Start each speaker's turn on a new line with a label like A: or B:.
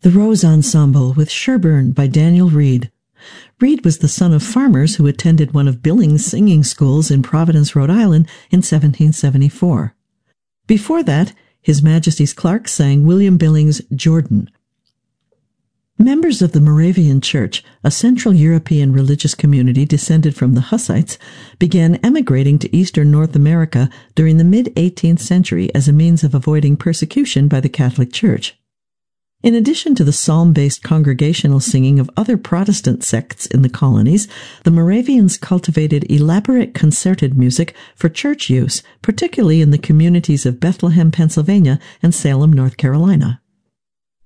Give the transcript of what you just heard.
A: The Rose Ensemble with Sherburne by Daniel Reed. Reed was the son of farmers who attended one of Billings' singing schools in Providence, Rhode Island in 1774. Before that, His Majesty's Clark sang William Billings' Jordan. Members of the Moravian Church, a Central European religious community descended from the Hussites, began emigrating to eastern North America during the mid-18th century as a means of avoiding persecution by the Catholic Church. In addition to the psalm-based congregational singing of other Protestant sects in the colonies, the Moravians cultivated elaborate concerted music for church use, particularly in the communities of Bethlehem, Pennsylvania, and Salem, North Carolina.